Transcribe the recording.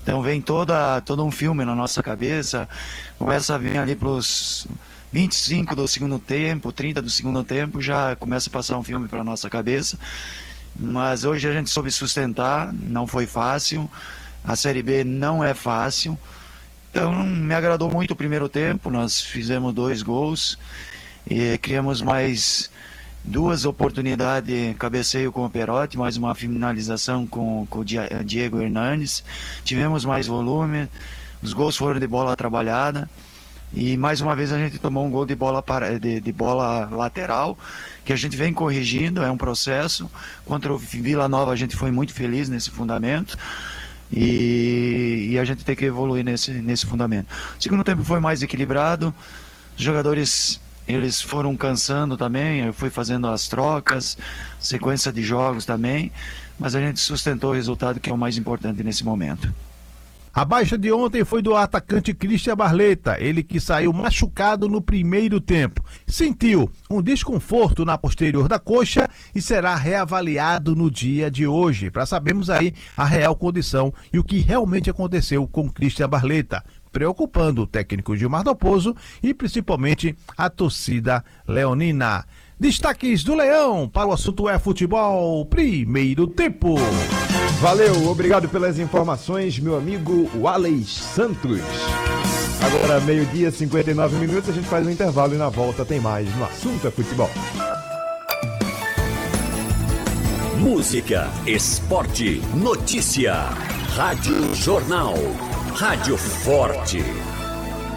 Então vem todo um filme na nossa cabeça, começa a vir ali pros 25 do segundo tempo, 30 do segundo tempo, já começa a passar um filme para nossa cabeça. Mas hoje a gente soube sustentar, não foi fácil, a Série B não é fácil. Então me agradou muito o primeiro tempo, nós fizemos 2 gols e criamos mais 2 oportunidades, cabeceio com o Perotti, mais uma finalização com o Diego Hernandes. Tivemos mais volume, os gols foram de bola trabalhada e mais uma vez a gente tomou um gol de bola lateral, que a gente vem corrigindo, é um processo. Contra o Vila Nova a gente foi muito feliz nesse fundamento. E a gente tem que evoluir nesse fundamento. O segundo tempo foi mais equilibrado, os jogadores eles foram cansando também, eu fui fazendo as trocas, sequência de jogos também, mas a gente sustentou o resultado, que é o mais importante nesse momento. A baixa de ontem foi do atacante Christian Barleta, ele que saiu machucado no primeiro tempo. Sentiu um desconforto na posterior da coxa e será reavaliado no dia de hoje, para sabermos aí a real condição e o que realmente aconteceu com Christian Barleta, preocupando o técnico Gilmar Dalpozo e principalmente a torcida leonina. Destaques do Leão para o assunto é futebol, primeiro tempo. Valeu, obrigado pelas informações, meu amigo Walley Santos. Agora, 12h, 59 minutos, a gente faz um intervalo e na volta tem mais no assunto é futebol. Música, esporte, notícia. Rádio Jornal. Rádio Forte.